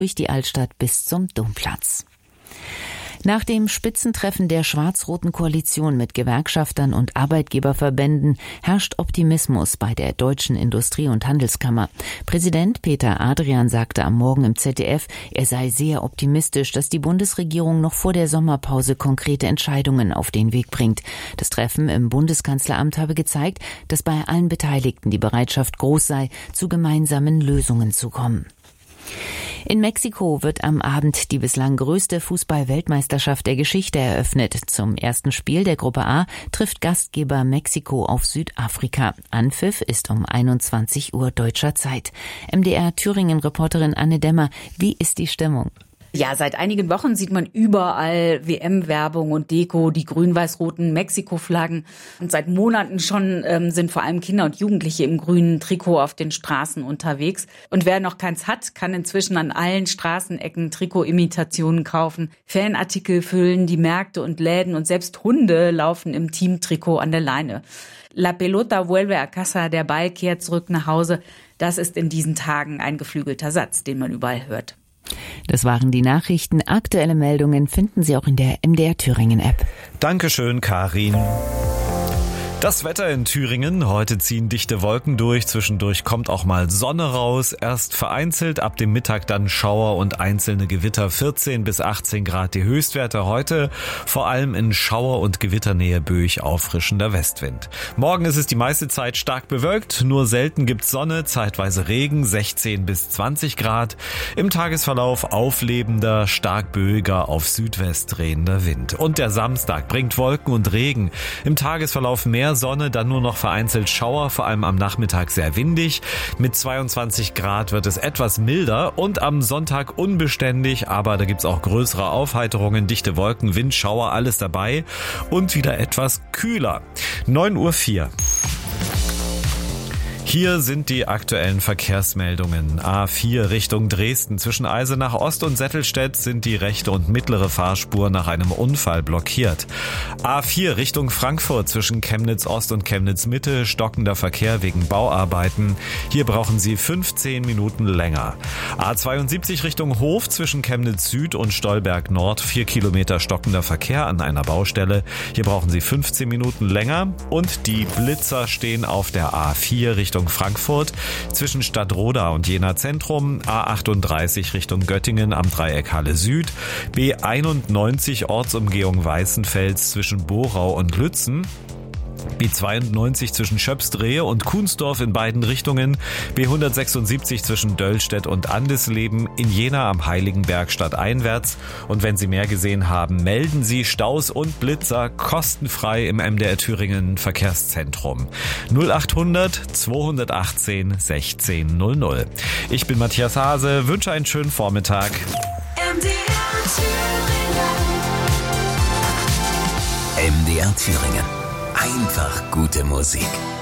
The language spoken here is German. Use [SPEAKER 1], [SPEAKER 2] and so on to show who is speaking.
[SPEAKER 1] durch die Altstadt bis zum Domplatz. Nach dem Spitzentreffen der schwarz-roten Koalition mit Gewerkschaftern und Arbeitgeberverbänden herrscht Optimismus bei der Deutschen Industrie- und Handelskammer. Präsident Peter Adrian sagte am Morgen im ZDF, er sei sehr optimistisch, dass die Bundesregierung noch vor der Sommerpause konkrete Entscheidungen auf den Weg bringt. Das Treffen im Bundeskanzleramt habe gezeigt, dass bei allen Beteiligten die Bereitschaft groß sei, zu gemeinsamen Lösungen zu kommen. In Mexiko wird am Abend die bislang größte Fußball-Weltmeisterschaft der Geschichte eröffnet. Zum ersten Spiel der Gruppe A trifft Gastgeber Mexiko auf Südafrika. Anpfiff ist um 21 Uhr deutscher Zeit. MDR-Thüringen-Reporterin Anne Demmer, wie ist die Stimmung?
[SPEAKER 2] Ja, seit einigen Wochen sieht man überall WM-Werbung und Deko, die grün-weiß-roten Mexiko-Flaggen. Und seit Monaten schon sind vor allem Kinder und Jugendliche im grünen Trikot auf den Straßen unterwegs. Und wer noch keins hat, kann inzwischen an allen Straßenecken Trikot-Imitationen kaufen. Fanartikel füllen die Märkte und Läden und selbst Hunde laufen im Teamtrikot an der Leine. La pelota vuelve a casa, der Ball kehrt zurück nach Hause. Das ist in diesen Tagen ein geflügelter Satz, den man überall hört.
[SPEAKER 1] Das waren die Nachrichten. Aktuelle Meldungen finden Sie auch in der MDR Thüringen App.
[SPEAKER 3] Dankeschön, Karin. Das Wetter in Thüringen. Heute ziehen dichte Wolken durch. Zwischendurch kommt auch mal Sonne raus. Erst vereinzelt, ab dem Mittag dann Schauer und einzelne Gewitter. 14 bis 18 Grad die Höchstwerte heute. Vor allem in Schauer- und Gewitternähe böig auffrischender Westwind. Morgen ist es die meiste Zeit stark bewölkt. Nur selten gibt's Sonne, zeitweise Regen, 16 bis 20 Grad. Im Tagesverlauf auflebender, stark böiger, auf Südwest drehender Wind. Und der Samstag bringt Wolken und Regen. Im Tagesverlauf mehr Sonne, dann nur noch vereinzelt Schauer, vor allem am Nachmittag sehr windig. Mit 22 Grad wird es etwas milder und am Sonntag unbeständig, aber da gibt's auch größere Aufheiterungen, dichte Wolken, Wind, Schauer, alles dabei und wieder etwas kühler. 9:04 Uhr. Hier sind die aktuellen Verkehrsmeldungen. A4 Richtung Dresden. Zwischen Eisenach Ost und Settelstedt sind die rechte und mittlere Fahrspur nach einem Unfall blockiert. A4 Richtung Frankfurt zwischen Chemnitz Ost und Chemnitz Mitte. Stockender Verkehr wegen Bauarbeiten. Hier brauchen Sie 15 Minuten länger. A72 Richtung Hof zwischen Chemnitz Süd und Stolberg Nord. 4 Kilometer stockender Verkehr an einer Baustelle. Hier brauchen Sie 15 Minuten länger. Und die Blitzer stehen auf der A4 Richtung Frankfurt zwischen Stadtroda und Jena Zentrum, A38 Richtung Göttingen am Dreieck Halle Süd, B91 Ortsumgehung Weißenfels zwischen Borau und Lützen, B92 zwischen Schöpsdrehe und Kunsdorf in beiden Richtungen, B176 zwischen Döllstedt und Andesleben, in Jena am Heiligenberg stadteinwärts. Und wenn Sie mehr gesehen haben, melden Sie Staus und Blitzer kostenfrei im MDR Thüringen Verkehrszentrum. 0800 218 1600. Ich bin Matthias Hase, wünsche einen schönen Vormittag.
[SPEAKER 4] MDR Thüringen. Einfach gute Musik.